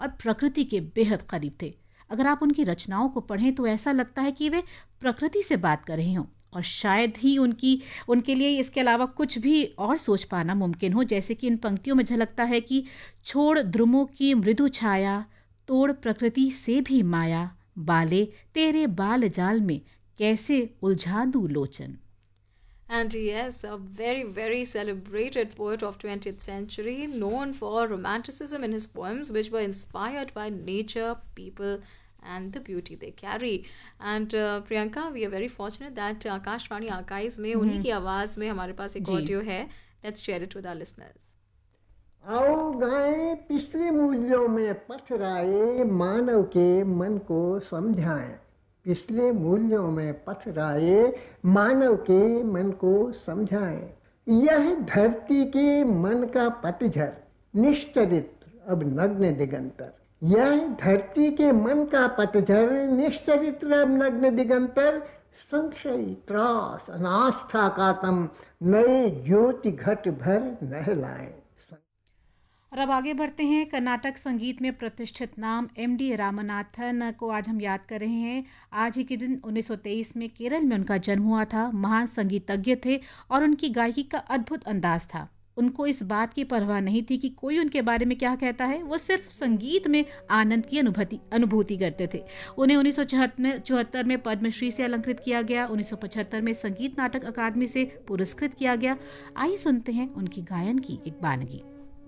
और प्रकृति के बेहद करीब थे। अगर आप उनकी रचनाओं को पढ़ें तो ऐसा लगता है कि वे प्रकृति से बात कर रहे हों, और शायद ही उनके लिए इसके अलावा कुछ भी और सोच पाना मुमकिन हो। जैसे कि इन पंक्तियों में झलकता है कि छोड़ ध्रुमों की मृदु छाया, तोड़ प्रकृति से भी माया, बाले तेरे बाल जाल में कैसे उलझा दूं लोचन। And yes, a very, very celebrated poet of 20th century, known for romanticism in his poems, which were inspired by nature, people, and the beauty they carry. And Priyanka, we are very fortunate that Akashvani Archives में उन्हीं की आवाज़ में हमारे पास एक जी। Audio है. Let's share it with our listeners. आओ गाएं पिछले मूल्यों में पथराए, मानव के मन को समझाएं। पिछले मूल्यों में पथराए, मानव के मन को समझाएं। यह धरती के मन का पतझड़, निश्चरित्र अब नग्न दिगंतर। यह धरती के मन का पतझड़, निश्चरित्र अब नग्न दिगंतर। संशय, त्रास, अनास्था का तम, नए ज्योति घट भर नहलाएं। और अब आगे बढ़ते हैं। कर्नाटक संगीत में प्रतिष्ठित नाम एम.डी. रामनाथन को आज हम याद कर रहे हैं। आज ही के दिन 1923 में केरल में उनका जन्म हुआ था। महान संगीतज्ञ थे और उनकी गायकी का अद्भुत अंदाज था। उनको इस बात की परवाह नहीं थी कि कोई उनके बारे में क्या कहता है, वो सिर्फ संगीत में आनंद की अनुभूति करते थे। उन्हें 1974 में पद्मश्री से अलंकृत किया गया। 1975 में संगीत नाटक अकादमी से पुरस्कृत किया गया। आइए सुनते हैं उनकी गायन की एक बानगी।